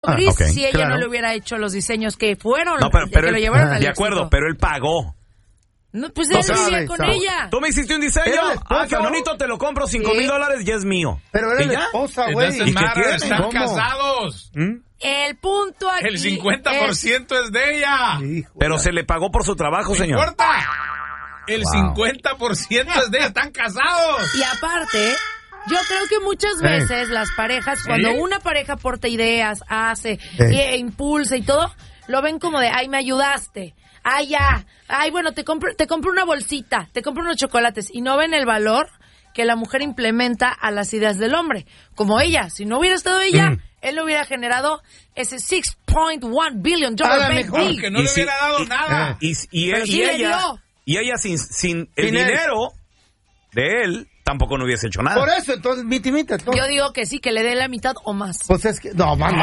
Gris okay, si ella claro. no le hubiera hecho los diseños que fueron, No, pero que lo llevaron al de acuerdo, éxito. pero él pagó. No, pues él vivía con ella. ¿Tú me hiciste un diseño? Era la esposa, Qué bonito, ¿no? te lo compro, $5,000 y es mío. Pero era ¿Y la ya? esposa, güey. Entonces, ¿Y qué Mara, tiene? están ¿Cómo? casados. El punto aquí El 50% es de ella. Hijo, Pero se le pagó por su trabajo, ¿No señor. importa? El 50% es de ella. Están casados. Y aparte, yo creo que muchas veces las parejas, cuando una pareja aporta ideas, hace, e impulsa y todo, lo ven como de, ay, me ayudaste. Ay, ya. Ay, bueno, te compro una bolsita, te compro unos chocolates. Y no ven el valor que la mujer implementa a las ideas del hombre. Como ella. Si no hubiera estado ella, él no hubiera generado ese $6.1 billion mejor baby. Que no le hubiera dado nada. Y Pero sí le ella, dio. y ella sin el Sin dinero de él, tampoco no hubiese hecho nada. Por eso, entonces, mitimita. Yo digo que sí, que le dé la mitad o más. Pues es que... No, vamos.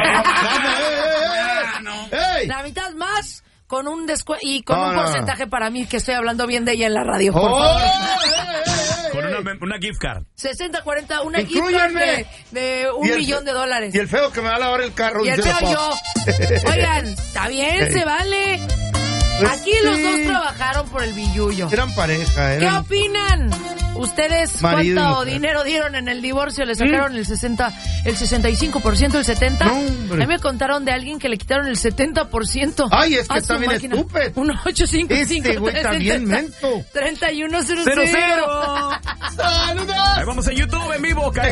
¡Ey! La mitad más con un y con No, un no, porcentaje para mí, que estoy hablando bien de ella en la radio. Por ¡Oh! favor. Con una gift card. 60-40, una gift card Inclúyanme. de Y $1 el millón. Y el feo que me va a lavar el carro. Y el dice feo la yo. Pop. Oigan, está bien, se vale. Pues Aquí los sí. dos trabajaron por el billullo. Eran pareja, ¿Qué eran... opinan? ¿Ustedes Marido y cuánto mujer. dinero dieron en el divorcio? ¿Le sacaron el 65%, el 70%? No, hombre. A mí me contaron de alguien que le quitaron el 70%. Ay, es que a está su bien máquina. estúpido. 1-855. Este güey está bien mento. 3100. 0-0. ¡Saludos! Ahí vamos en YouTube en vivo.